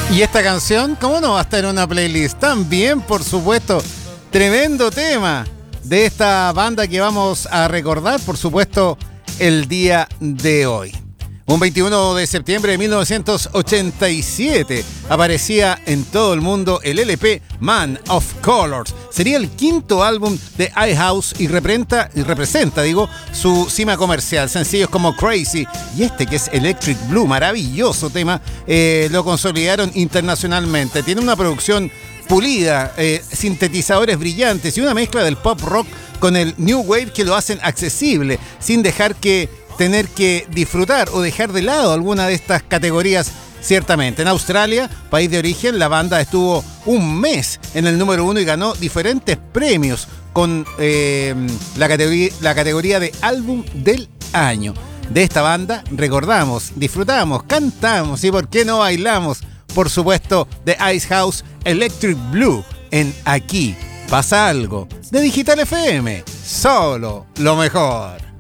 Y esta canción, ¿cómo no va a estar en una playlist? También, por supuesto, tremendo tema de esta banda que vamos a recordar, por supuesto, el día de hoy. Un 21 de septiembre de 1987 aparecía en todo el mundo el LP Man of Colors. Sería el quinto álbum de iHouse y representa, su cima comercial. Sencillos como Crazy y este que es Electric Blue, maravilloso tema, lo consolidaron internacionalmente. Tiene una producción pulida, sintetizadores brillantes y una mezcla del pop rock con el new wave que lo hacen accesible, sin tener que disfrutar o dejar de lado alguna de estas categorías. Ciertamente, en Australia, país de origen, la banda estuvo un mes en el número 1 y ganó diferentes premios con la categoría de álbum del año. De esta banda recordamos, disfrutamos, cantamos y por qué no bailamos, por supuesto, de iHouse Electric Blue en Aquí Pasa Algo de Digital FM. Solo lo mejor.